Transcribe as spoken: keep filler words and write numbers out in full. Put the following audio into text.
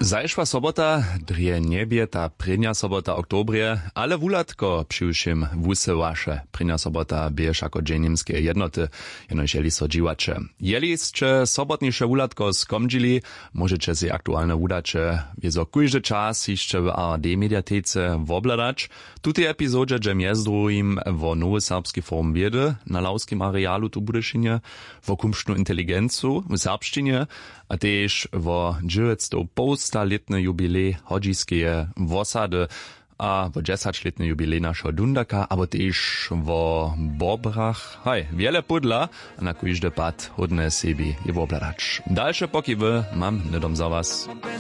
Zajšła sobota, drje niebie, ta prynja sobota oktobrie, ale wulatko přiwšim wusyłaše. Prynja sobota biež ako dženimskie jednoty, jenož jeli so dziwacze. Jeli ste sobotniše wulatko skomdžili, możecie si aktualne wudače wiezo kujże czas jeszcze w A R D mediatece wobladać. Tutej epizodze, dżem jest drugim wo nowy serbski forum wiedy, na lauskim arealu tu budyszynie, wo kumsztnu inteligencu w serbszczynie, a też wo dziewięćsto posta-letny jubilej hodziskie wosady, a wo dziesięcioletny jubilej naszego Dundaka, aber też wo Bobrach, hej, wiele pudla, a na kujże pad hodne sebi je wobladać. Dalsze pokiwy mam nidom za was.